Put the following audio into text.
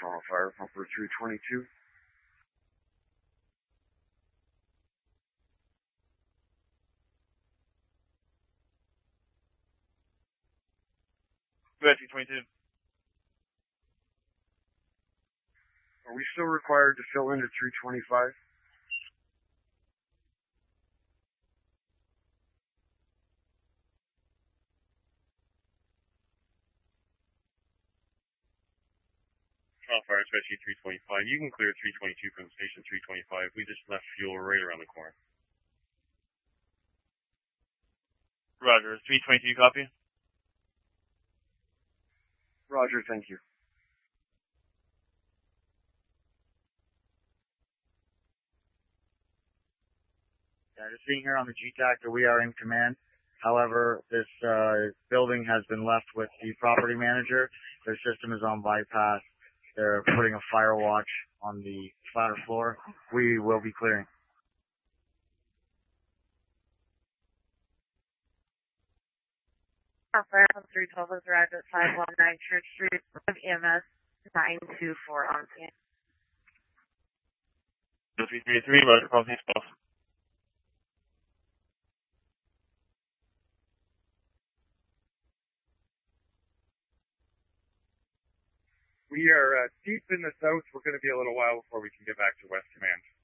Fire Pumper 322. Betty 22. Are we still required to fill in at 325? Fire, especially 325. You can clear 322 from station 325. We just left fuel right around the corner. Roger, 322 copy? Roger, thank you. Yeah, just being here on the G-Tactor, we are in command. However, this building has been left with the property manager. Their system is on bypass. They're putting a fire watch on the flatter floor. We will be clearing. Fire from 312 has arrived at 519 Church Street of EMS 924 on scene. 333, Roger, call me off. We are deep in the south. We're going to be a little while before we can get back to West Command.